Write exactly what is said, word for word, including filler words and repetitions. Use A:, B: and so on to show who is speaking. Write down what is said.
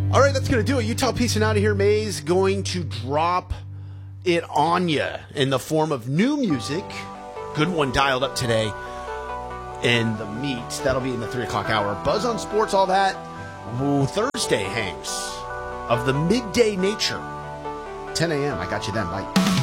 A: All right, that's going to do it. Utah peacing out of here. May's going to drop it on you in the form of new music. Good one dialed up today. And the meat, that'll be in the three o'clock hour. Buzz on Sports, all that. Ooh, Thursday hangs of the midday nature. ten a.m. I got you then. Bye.